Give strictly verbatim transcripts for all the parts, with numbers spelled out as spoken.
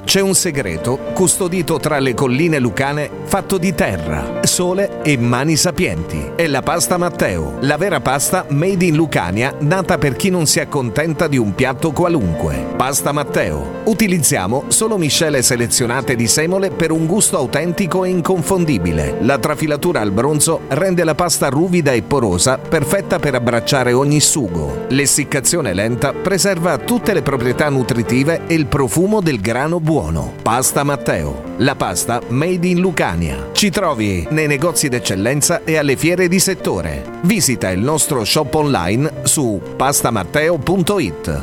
C'è un segreto custodito tra le colline lucane fatto di terra, sole e mani sapienti. È la pasta Matteo, la vera pasta made in Lucania, nata per chi non si accontenta di un piatto qualunque. Pasta Matteo. Utilizziamo solo miscele selezionate di semole per un gusto autentico e inconfondibile. La trafilatura al bronzo rende la pasta ruvida e porosa, perfetta per abbracciare ogni sugo. L'essiccazione lenta preserva tutte le proprietà nutritive e il profumo del grano buono. Pasta Matteo, la pasta made in Lucania. Ci trovi nei negozi d'eccellenza e alle fiere di settore. Visita il nostro shop online su pastamatteo punto it.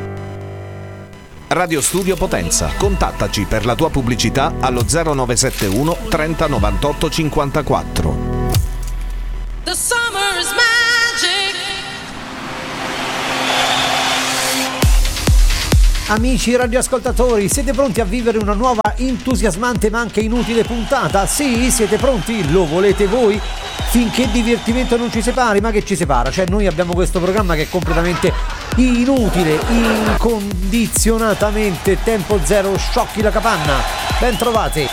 Radio Studio Potenza. Contattaci per la tua pubblicità allo zero nove sette uno trenta novantotto cinquantaquattro. The summer is magic. Amici radioascoltatori, siete pronti a vivere una nuova entusiasmante ma anche inutile puntata? Sì, siete pronti? Lo volete voi? Finché divertimento non ci separi, ma che ci separa? Cioè noi abbiamo questo programma che è completamente inutile, incondizionatamente tempo zero, sciocchi la capanna. Ben trovati.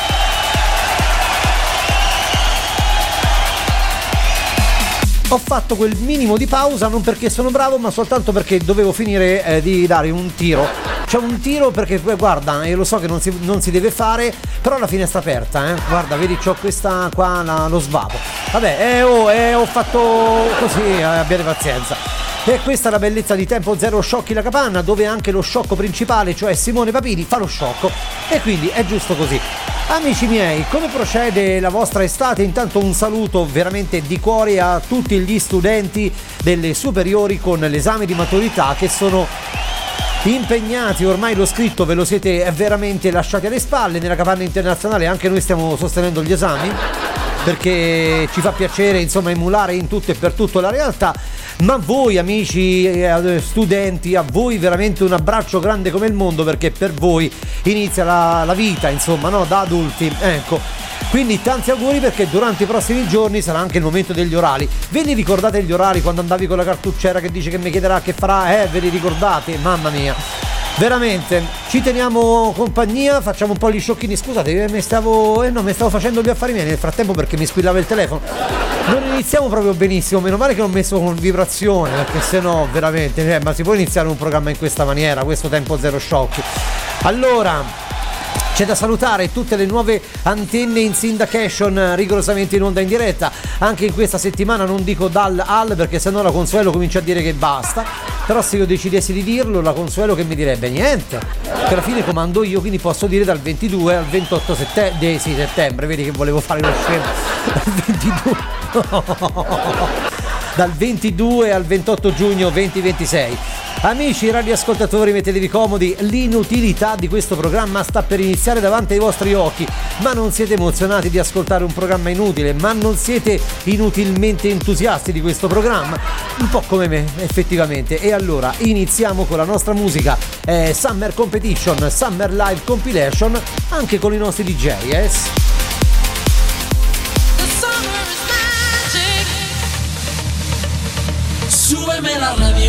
Ho fatto quel minimo di pausa non perché sono bravo, ma soltanto perché dovevo finire eh, di dare un tiro. C'è un tiro perché guarda, io lo so che non si, non si deve fare, però la finestra è aperta, eh. Guarda, vedi, c'ho questa qua, la, lo svapo. Vabbè, eh, oh, eh, ho fatto così, eh, abbiate pazienza. E questa è la bellezza di Tempo Zero Sciocchi la Capanna, dove anche lo sciocco principale, cioè Simone Papini, fa lo sciocco. E quindi è giusto così. Amici miei, come procede la vostra estate? Intanto un saluto veramente di cuore a tutti gli studenti delle superiori con l'esame di maturità che sono impegnati, ormai lo scritto ve lo siete veramente lasciati alle spalle. Nella Capanna Internazionale anche noi stiamo sostenendo gli esami, perché ci fa piacere insomma emulare in tutto e per tutto la realtà. Ma voi amici eh, studenti, a voi veramente un abbraccio grande come il mondo, perché per voi inizia la, la vita insomma, no, da adulti, ecco. Quindi tanti auguri, perché durante i prossimi giorni sarà anche il momento degli orali. Ve li ricordate gli orali quando andavi con la cartucciera che dice che mi chiederà che farà? Eh, ve li ricordate? Mamma mia. Veramente, ci teniamo compagnia, facciamo un po' gli sciocchini. Scusate, mi stavo, eh no, mi stavo facendo gli affari miei nel frattempo perché mi squillava il telefono. Non iniziamo proprio benissimo, meno male che l'ho messo con vibrazione, perché sennò veramente, eh, ma si può iniziare un programma in questa maniera, questo Tempo Zero Sciocchi. Allora, c'è da salutare tutte le nuove antenne in syndication rigorosamente in onda in diretta. Anche in questa settimana non dico dal al, perché sennò la Consuelo comincia a dire che basta. Però se io decidessi di dirlo, la Consuelo che mi direbbe niente, che alla fine comando io, quindi posso dire dal ventidue al ventotto sette- de, sì, settembre. Vedi che volevo fare lo scemo. Dal ventidue dal ventidue al ventotto giugno duemilaventisei. Amici radioascoltatori, mettetevi comodi, l'inutilità di questo programma sta per iniziare davanti ai vostri occhi. Ma non siete emozionati di ascoltare un programma inutile? Ma non siete inutilmente entusiasti di questo programma? Un po' come me, effettivamente. E allora iniziamo con la nostra musica, eh, Summer Competition, Summer Live Compilation, anche con i nostri D J, yes? Súbeme la rabia.